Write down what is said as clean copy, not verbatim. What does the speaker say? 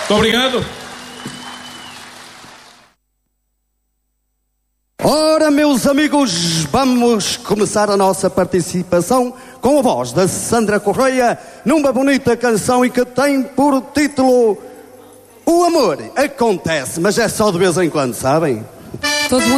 Muito obrigado. Ora, meus amigos, vamos começar a nossa participação com a voz da Sandra Correia numa bonita canção e que tem por título O Amor Acontece, mas é só de vez em quando, sabem? Todos